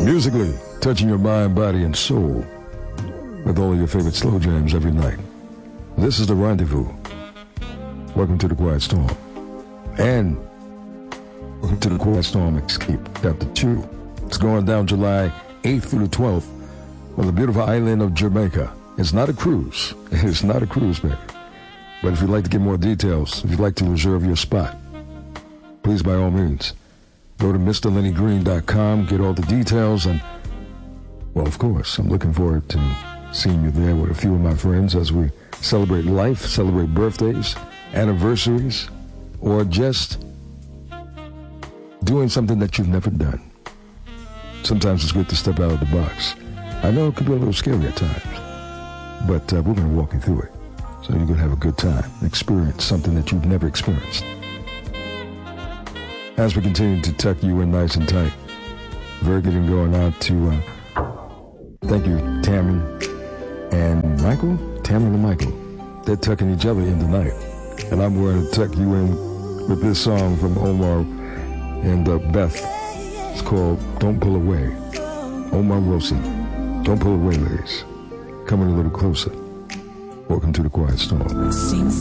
Musically, touching your mind, body, and soul with all of your favorite slow jams every night. This is The Rendezvous. Welcome to The Quiet Storm. And welcome to The Quiet Storm Escape, Chapter 2. It's going down July 8th through the 12th on the beautiful island of Jamaica. It's not a cruise. It's not a cruise, baby. But if you'd like to get more details, if you'd like to reserve your spot, please, by all means, go to MrLennyGreen.com, get all the details, and, well, of course, I'm looking forward to seeing you there with a few of my friends as we celebrate life, celebrate birthdays, anniversaries, or just doing something that you've never done. Sometimes it's good to step out of the box. I know it can be a little scary at times, but we're going to walk you through it so you can have a good time, experience something that you've never experienced. As we continue to tuck you in nice and tight, very good and going out to, thank you, Tammy and Michael. Tammy and Michael, they're tucking each other in tonight. And I'm going to tuck you in with this song from Omar and Beth. It's called Don't Pull Away. Omar Rossi, Don't Pull Away, ladies. Coming a little closer. Welcome to The Quiet Storm.